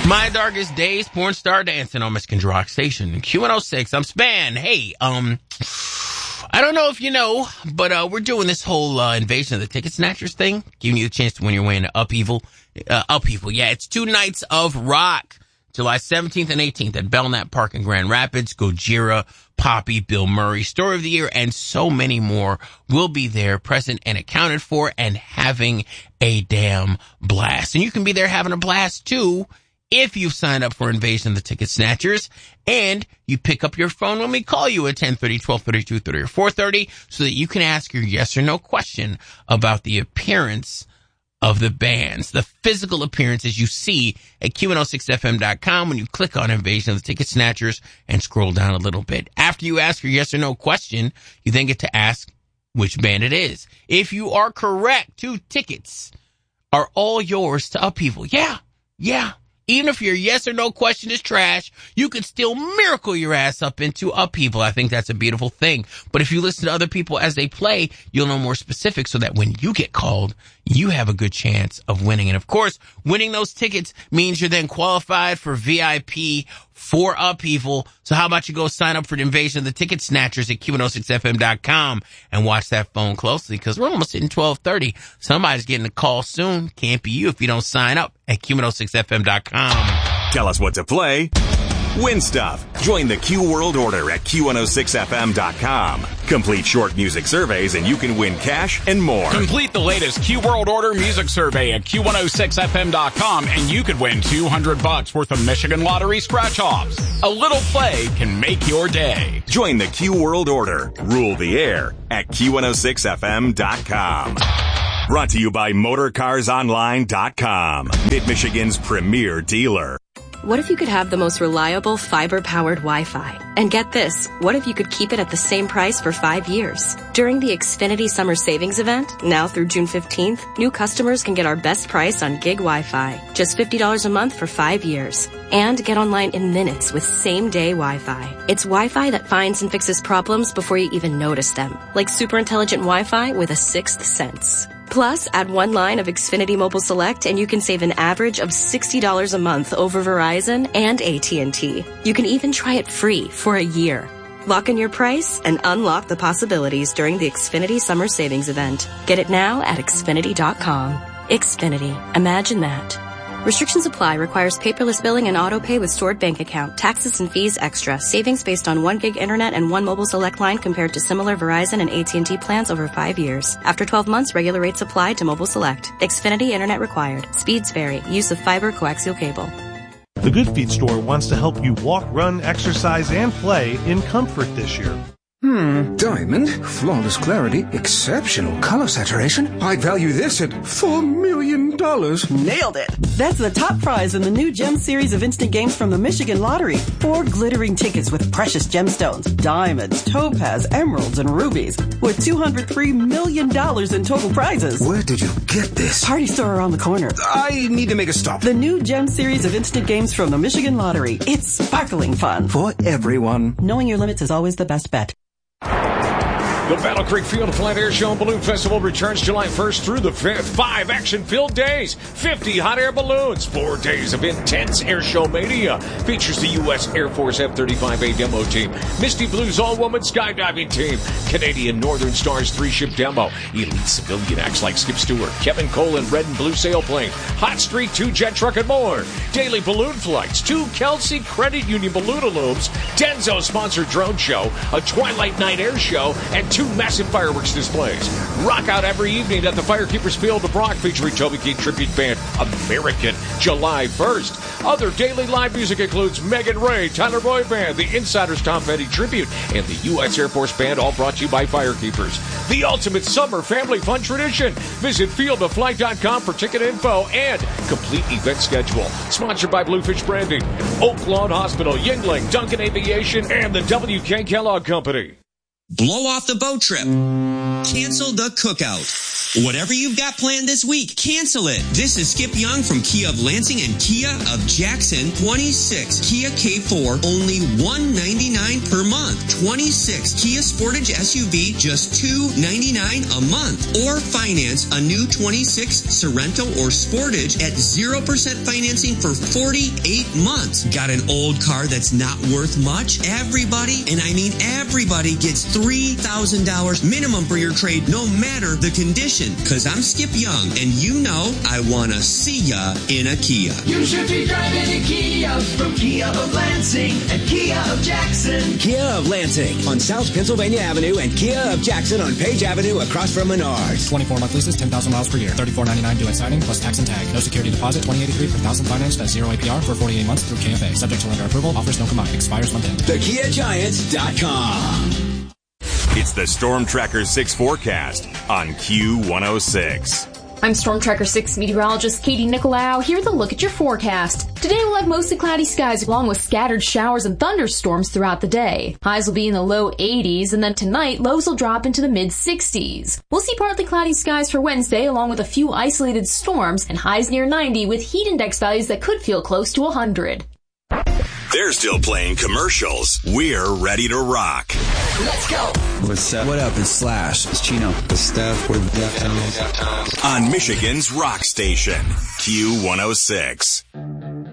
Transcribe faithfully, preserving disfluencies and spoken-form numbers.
My Darkest Days, porn star dancing on Michigan's Rock Station. Q one oh six, I'm Span. Hey, um, I don't know if you know, but uh, we're doing this whole uh, Invasion of the Ticket Snatchers thing, giving you the chance to win your way into Upheaval. Uh, Upheaval, yeah, it's two nights of rock, July seventeenth and eighteenth at Belknap Park in Grand Rapids. Gojira, Poppy, Bill Murray, Story of the Year, and so many more will be there, present and accounted for, and having a damn blast. And you can be there having a blast, too, if you've signed up for Invasion of the Ticket Snatchers, and you pick up your phone when we call you at ten thirty, twelve thirty, two thirty, or four thirty, so that you can ask your yes or no question about the appearance of the bands, the physical appearances you see at Q one oh six F M dot com when you click on Invasion of the Ticket Snatchers and scroll down a little bit. After you ask your yes or no question, you then get to ask which band it is. If you are correct, two tickets are all yours to Upheaval. Yeah, yeah. Even if your yes or no question is trash, you can still miracle your ass up into Upheaval. I think that's a beautiful thing. But if you listen to other people as they play, you'll know more specifics so that when you get called, you have a good chance of winning. And of course, winning those tickets means you're then qualified for V I P for Upheaval. So how about you go sign up for the Invasion of the Ticket Snatchers at Q one oh six F M dot com and watch that phone closely, because we're almost hitting twelve thirty. Somebody's getting a call soon. Can't be you if you don't sign up at Q one oh six F M dot com. Tell us what to play. Win stuff. Join the Q World Order at Q one oh six F M dot com. Complete short music surveys and you can win cash and more. Complete the latest Q World Order music survey at Q one oh six F M dot com and you could win two hundred bucks worth of Michigan Lottery scratch-offs. A little play can make your day. Join the Q World Order. Rule the air at Q one oh six F M dot com. Brought to you by Motor Cars Online dot com. Mid-Michigan's premier dealer. What if you could have the most reliable fiber-powered Wi-Fi? And get this, what if you could keep it at the same price for five years? During the Xfinity Summer Savings Event, now through June fifteenth, new customers can get our best price on gig Wi-Fi, just fifty dollars a month for five years. And get online in minutes with same-day Wi-Fi. It's Wi-Fi that finds and fixes problems before you even notice them, like super intelligent Wi-Fi with a sixth sense. Plus, add one line of Xfinity Mobile Select and you can save an average of sixty dollars a month over Verizon and A T and T. You can even try it free for a year. Lock in your price and unlock the possibilities during the Xfinity Summer Savings Event. Get it now at Xfinity dot com. Xfinity. Imagine that. Restrictions apply. Requires paperless billing and auto pay with stored bank account. Taxes and fees extra. Savings based on one gig internet and one mobile select line compared to similar Verizon and A T and T plans over five years. After twelve months, regular rates apply to mobile select. Xfinity internet required. Speeds vary. Use of fiber coaxial cable. The Good Feet store wants to help you walk, run, exercise, and play in comfort this year. Hmm, diamond, flawless clarity, exceptional color saturation. I'd value this at four million dollars. Nailed it! That's the top prize in the new Gem series of instant games from the Michigan Lottery. Four glittering tickets with precious gemstones, diamonds, topaz, emeralds, and rubies, with two hundred three million dollars in total prizes. Where did you get this? Party store around the corner. I need to make a stop. The new Gem series of instant games from the Michigan Lottery. It's sparkling fun. For everyone. Knowing your limits is always the best bet. The Battle Creek Field of Flight Air Show and Balloon Festival returns July first through the fifth. Five action-filled days, fifty hot air balloons, four days of intense air show mania. Features the U S Air Force F thirty-five A demo team, Misty Blues all-woman skydiving team, Canadian Northern Stars three-ship demo, elite civilian acts like Skip Stewart, Kevin Cole and Red and Blue Sailplane, Hot Streak two jet truck and more, daily balloon flights, two Kelsey Credit Union balloon illumes, Denso-sponsored drone show, a Twilight Night air show, and two massive fireworks displays. Rock out every evening at the Firekeepers Field of Rock featuring Toby Keith tribute band American July first. Other daily live music includes Megan Ray, Tyler Boyd Band, the Insiders Tom Petty tribute, and the U S Air Force Band, all brought to you by Firekeepers. The ultimate summer family fun tradition. Visit field of flight dot com for ticket info and complete event schedule. Sponsored by Bluefish Branding, Oak Lawn Hospital, Yingling, Duncan Aviation, and the W K Kellogg Company. Blow off the boat trip. Cancel the cookout. Whatever you've got planned this week, cancel it. This is Skip Young from Kia of Lansing and Kia of Jackson. twenty-six Kia K four, only one hundred ninety-nine dollars per month. twenty-six Kia Sportage S U V, just two hundred ninety-nine dollars a month. Or finance a new twenty-six Sorento or Sportage at zero percent financing for forty-eight months. Got an old car that's not worth much? Everybody, and I mean everybody, gets three thousand dollars minimum for your trade, no matter the condition. Because I'm Skip Young, and you know I want to see ya in a Kia. You should be driving a Kia from Kia of Lansing and Kia of Jackson. Kia of Lansing on South Pennsylvania Avenue and Kia of Jackson on Page Avenue across from Menards. twenty-four month leases, ten thousand miles per year. thirty-four ninety-nine due at signing plus tax and tag. No security deposit, twenty eighty-three per thousand financed at zero A P R for forty-eight months through K F A. Subject to lender approval. Offers no combined. Expires month end. the kia giants dot com. It's the Storm Tracker six forecast on Q one oh six. I'm Storm Tracker six meteorologist Katie Nicolau. Here's a look at your forecast. Today we'll have mostly cloudy skies along with scattered showers and thunderstorms throughout the day. Highs will be in the low eighties, and then tonight lows will drop into the mid sixties. We'll see partly cloudy skies for Wednesday along with a few isolated storms and highs near ninety with heat index values that could feel close to one hundred. They're still playing commercials. We're ready to rock. Let's go. What's up? What up? It's Slash. It's Chino. It's Steph. What are the Deftones? On Michigan's rock station, Q one oh six.